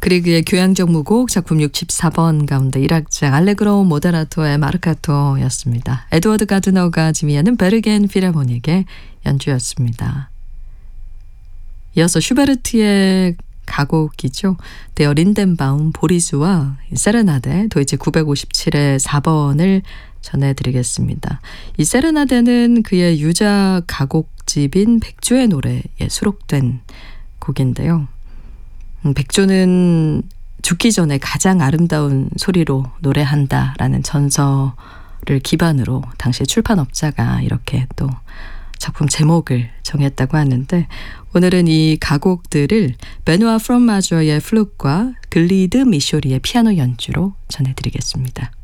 그리그의 교향적 무곡 작품 64번 가운데 1악장 알레그로 모데라토의 마르카토였습니다. 에드워드 가드너가 지휘하는 베르겐 필하모닉의 연주였습니다. 이어서 슈베르트의 가곡이죠. 데어 린덴바움 보리스와 세레나데 도이체 957의 4번을 전해드리겠습니다. 이 세레나데는 그의 유작 가곡집인 백조의 노래에 수록된 곡인데요. 백조는 죽기 전에 가장 아름다운 소리로 노래한다라는 전설을 기반으로 당시 출판업자가 이렇게 또 작품 제목을 정했다고 하는데, 오늘은 이 가곡들을 베누아 프롬마저의 플룻과 글리드 미쇼리의 피아노 연주로 전해드리겠습니다.